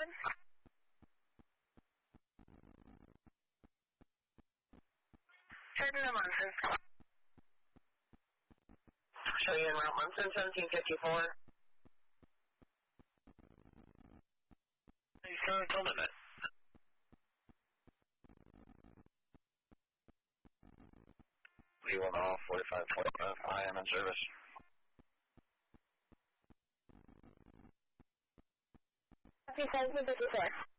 11? Jordan and Munson. Show you in Mount Munson, 1754. You still told me that. V1 off, 4545, I am in service. Copy 1754.